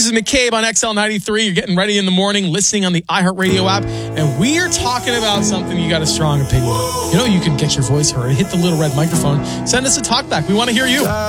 is McCabe on XL93. You're getting ready in the morning, listening on the iHeartRadio app, and we are talking about something you got a strong opinion on. You know, you can get your voice heard. Hit the little red microphone. Send us a talk back. We want to hear you.